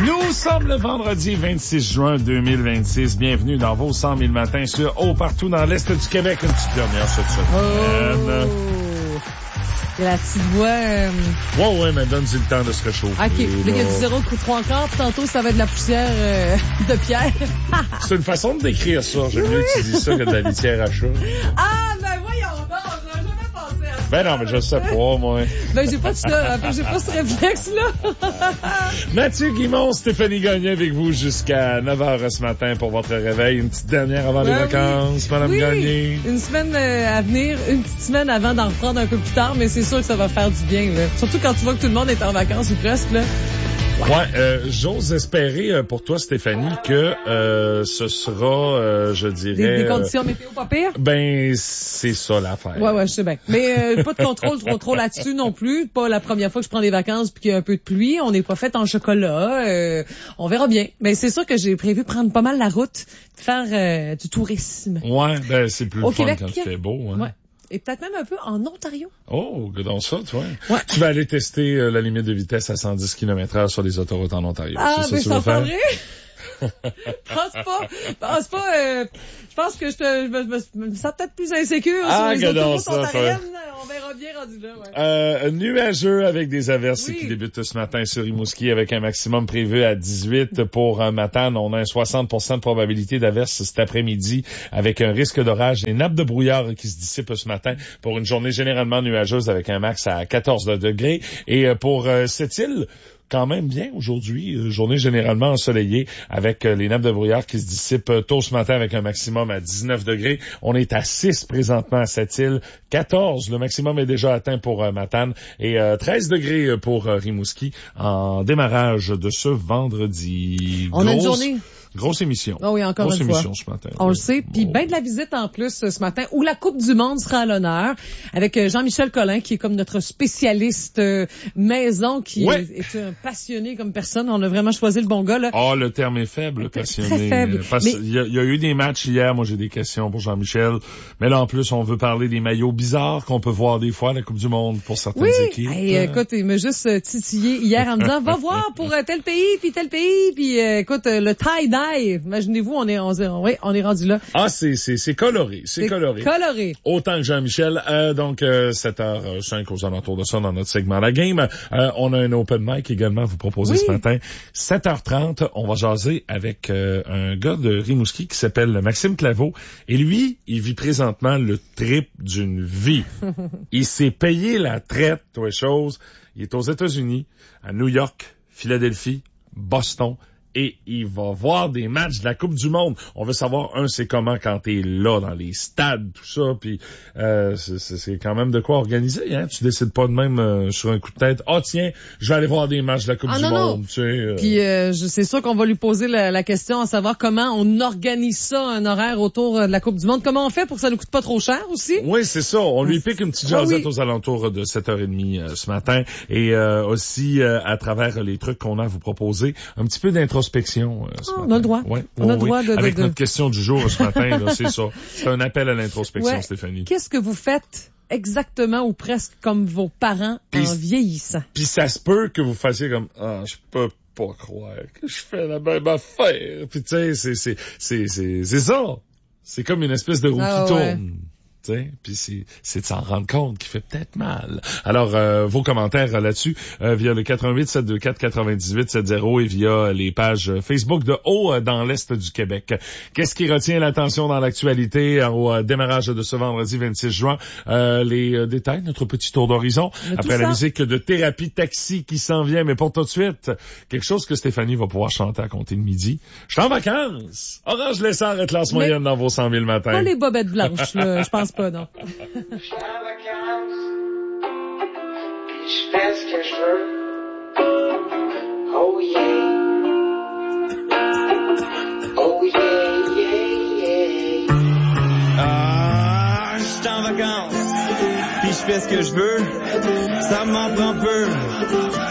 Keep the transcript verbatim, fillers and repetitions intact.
Nous sommes le vendredi vingt-six juin deux mille vingt-six. Bienvenue dans vos cent mille matins sur Haut partout dans l'Est du Québec. Une petite dernière cette semaine. Oh. Et la petite voix... Euh... Ouais, ouais, mais donne-y le temps de se réchauffer. OK. Là, il y a du zéro coup trois encore. Tantôt, ça va être de la poussière euh, de pierre. C'est une façon de décrire ça. J'aime mieux que tu dis ça que de la litière à chat. Ah, ben voyons donc. J'aurais jamais pensé à ça. Ben non, mais je sais pas, moi. Ben, j'ai pas ça. J'ai pas ce réflexe-là. Mathieu Guimond, Stéphanie Gagné avec vous jusqu'à neuf heures ce matin pour votre réveil. Une petite dernière avant ben les vacances, oui. Madame oui. Gagné. Une semaine euh, à venir, une petite semaine avant d'en reprendre un peu plus tard, mais c'est sûr que ça va faire du bien, là. Surtout quand tu vois que tout le monde est en vacances ou presque, là. Ouais, euh, j'ose espérer euh, pour toi, Stéphanie, que euh, ce sera, euh, je dirais... Des, des conditions euh, météo pas pires? Ben, c'est ça l'affaire. Ouais, ouais, je sais bien. Mais euh, pas de contrôle trop trop là-dessus non plus. Pas la première fois que je prends des vacances puis qu'il y a un peu de pluie. On n'est pas fait en chocolat. Euh, on verra bien. Mais c'est sûr que j'ai prévu prendre pas mal la route, faire euh, du tourisme. Ouais, ben c'est plus Au le fun Québec, quand il fait beau. Hein. Ouais. Et peut-être même un peu en Ontario. Oh, dans ça, tu vois. Ouais. Tu vas aller tester euh, la limite de vitesse à cent dix kilomètres heure sur les autoroutes en Ontario. Ah, c'est mais ça, je t'en parlerai. pense pas, pense pas, euh, je pense que je, te, je, me, je me sens peut-être plus insécure ah, sur les autoroutes ça, ontariennes. On verra bien rendu là, ouais. Euh, nuageux avec des averses oui. qui débutent ce matin sur Rimouski avec un maximum prévu à dix-huit pour un matin. On a un soixante pour cent de probabilité d'averses cet après-midi avec un risque d'orage et nappes de brouillard qui se dissipent ce matin pour une journée généralement nuageuse avec un max à quatorze degrés. Et pour euh, cette île, quand même bien aujourd'hui, euh, journée généralement ensoleillée avec euh, les nappes de brouillard qui se dissipent euh, tôt ce matin avec un maximum à dix-neuf degrés. On est à six présentement à cette île, quatorze, le maximum est déjà atteint pour euh, Matane et euh, treize degrés pour euh, Rimouski en démarrage de ce vendredi. On Grosse... a une journée. Grosse émission. Oh oui, encore Grosse une émission fois. ce matin. On ouais. le sait. Puis oh. ben de la visite en plus ce matin où la Coupe du Monde sera à l'honneur avec Jean-Michel Collin qui est comme notre spécialiste euh, maison qui ouais. est, est un passionné comme personne. On a vraiment choisi le bon gars là. Oh, le terme est faible, passionné. Très faible. Parce Mais... qu'il y, y a eu des matchs hier. Moi, j'ai des questions pour Jean-Michel. Mais là, en plus, on veut parler des maillots bizarres qu'on peut voir des fois à la Coupe du Monde pour certaines oui. équipes. Hey, euh... écoute, il m'a juste titillé hier en me disant va voir pour tel pays puis tel pays puis euh, écoute euh, le tie-dye. Imaginez-vous, on est on, on, oui, on est rendu là. Ah, c'est c'est c'est coloré, c'est, c'est coloré. Coloré. Autant que Jean-Michel. Euh, donc euh, sept heures cinq aux alentours de ça dans notre segment La Game. Euh, on a un open mic également à vous proposer oui. ce matin. sept heures trente, on va jaser avec euh, un gars de Rimouski qui s'appelle Maxime Claveau. Et lui, il vit présentement le trip d'une vie. Il s'est payé la traite, toi chose. Il est aux États-Unis, à New York, Philadelphie, Boston. Et il va voir des matchs de la Coupe du Monde. On veut savoir, un, c'est comment quand t'es là, dans les stades, tout ça, puis euh, c'est, c'est quand même de quoi organiser, hein. Tu décides pas de même euh, sur un coup de tête. Ah, oh, tiens, je vais aller voir des matchs de la Coupe ah, du non, Monde. Non. Tu sais, euh... Puis euh, je, c'est sûr qu'on va lui poser la, la question à savoir comment on organise ça, un horaire autour de la Coupe du Monde. Comment on fait pour que ça ne coûte pas trop cher aussi? Oui, c'est ça. On lui pique une petite jasette ah, oui. aux alentours de sept heures trente euh, ce matin. Et euh, aussi, euh, à travers les trucs qu'on a à vous proposer, un petit peu d'introspection. Euh, Oh, on a le droit. Ouais, on a le oui. droit de, Avec de, notre question du jour ce matin, là, c'est ça. C'est un appel à l'introspection, ouais. Stéphanie. Qu'est-ce que vous faites exactement ou presque comme vos parents pis, en vieillissant? Puis ça se peut que vous fassiez comme ah, je peux pas croire que je fais la même affaire. Puis tu sais, c'est c'est c'est c'est c'est ça. C'est comme une espèce de roue ah, qui ouais. tourne. Puis c'est, c'est de s'en rendre compte qui fait peut-être mal. Alors, euh, vos commentaires euh, là-dessus, euh, via le quatre un huit sept deux quatre quatre-vingt-dix-huit soixante et via les pages Facebook de Haut euh, dans l'Est du Québec. Qu'est-ce qui retient l'attention dans l'actualité au euh, démarrage de ce vendredi vingt-six juin? Euh, les euh, détails, notre petit tour d'horizon. Mais après la ça. musique de Thérapie Taxi qui s'en vient, mais pour tout de suite, quelque chose que Stéphanie va pouvoir chanter à compter de midi. Je suis en vacances! Orange Lessard et classe moyenne dans vos cent mille matins. Pas les bobettes blanches, là. Je pense pas, non. Je suis en vacances, pis je fais ce que je veux. Oh yeah. Oh yeah, yeah, yeah. Ah, je suis en vacances, pis je fais ce que je veux. Ça m'en prend peu.